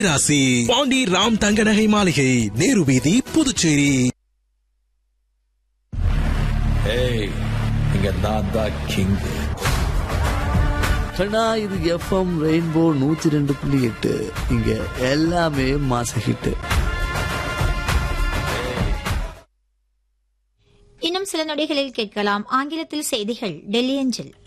ராசி பாண்டி ராம் தங்க நகை மாளிகை, நேரு வீதி, புதுச்சேரி. இங்க நான் தான் கிங். கண்ணா, இது எஃப்எம் ரெயின்போ 102.8. இங்க எல்லாமே மாச ஹிட். இன்னும் சில நொடிகளில் கேட்கலாம் ஆங்கிலத்தில் செய்திகள் டெல்லி அஞ்சல்.